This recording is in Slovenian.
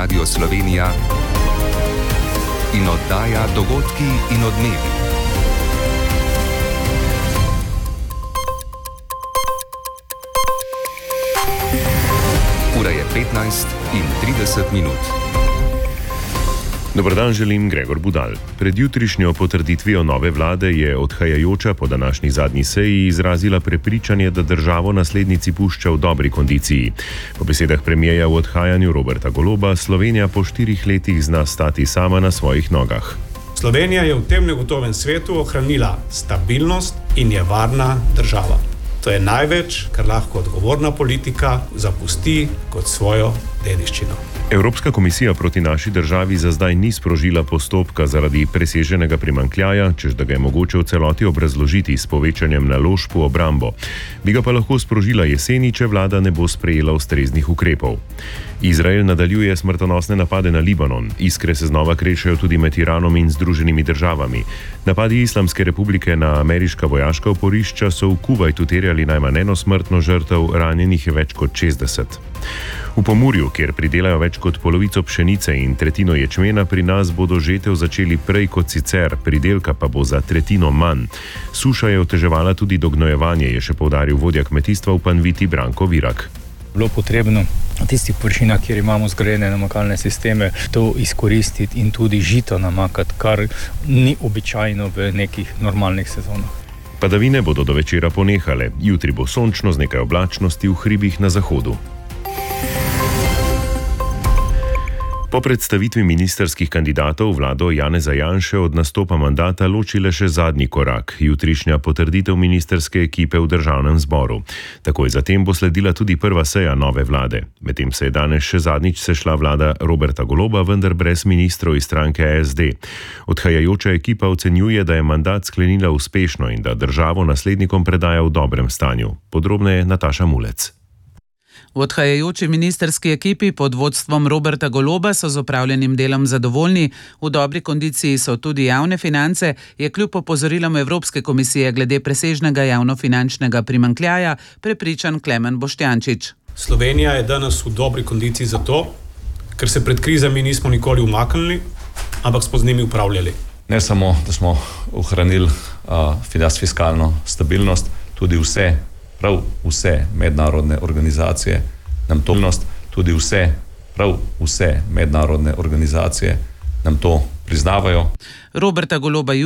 Radio Slovenija in oddaja Dogodki in odmevi. Ura je 15:30. Dober dan, želim Gregor Budal. Pred jutrišnjo potrditvijo nove vlade je odhajajoča po današnji zadnji seji izrazila prepričanje, da državo naslednici pušča v dobri kondiciji. Po besedah premierja v odhajanju Roberta Goloba, Slovenija po 4 letih zna stati sama na svojih nogah. Slovenija je v tem negotovem svetu ohranila stabilnost in je varna država. To je največ, kar lahko odgovorna politika zapusti kot svojo dediščino. Evropska komisija proti naši državi za zdaj ni sprožila postopka zaradi preseženega primanjkljaja, čež da ga je mogoče v celoti obrazložiti s povečanjem naložb v obrambo. Bi ga pa lahko sprožila jeseni, če vlada ne bo sprejela ustreznih ukrepov. Izrael nadaljuje smrtonosne napade na Libanon. Iskre se znova krešejo tudi med Iranom in Združenimi državami. Napadi Islamske republike na ameriška vojaška oporišča so v Kuvajtu terjali najmanj eno smrtno žrtev, ranjenih je več kot 60. V Pomurju, kjer pridelajo več kot polovico pšenice in tretjino ječmena, pri nas bodo žetev začeli prej kot sicer, pridelka pa bo za tretjino manj. Suša je oteževala tudi dognojevanje, je še poudaril vodja kmetijstva v Panviti Branko Virak. Bilo potrebno na tistih površinah, kjer imamo zgrajene namakalne sisteme, to izkoristiti in tudi žito namakati, kar ni običajno v nekih normalnih sezonah. Padavine bodo do večera ponehale. Jutri bo sončno z nekaj oblačnosti v hribih na zahodu. Po predstavitvi ministerskih kandidatov vlado Janeza Janše od nastopa mandata loči le še zadnji korak, jutrišnja potrditev ministerske ekipe v državnem zboru. Takoj zatem bo sledila tudi prva seja nove vlade. Medtem se je danes še zadnjič sešla vlada Roberta Goloba, vendar brez ministrov iz stranke SD. Odhajajoča ekipa ocenjuje, da je mandat sklenila uspešno in da državo naslednikom predaja v dobrem stanju. Podrobneje Nataša Mulec. V odhajajoči ministerski ekipi pod vodstvom Roberta Goloba so z opravljenim delom zadovoljni, v dobri kondiciji so tudi javne finance, je kljub opozorilom Evropske komisije glede presežnega javnofinančnega primanjkljaja prepričan Klemen Boštjančič. Slovenija je danes v dobri kondiciji zato, ker se pred krizami nismo nikoli umaknili, ampak smo z njimi upravljali. Ne samo, da smo ohranili fiskalno stabilnost, tudi prav vse mednarodne organizacije nam to priznavajo. Roberta Goloba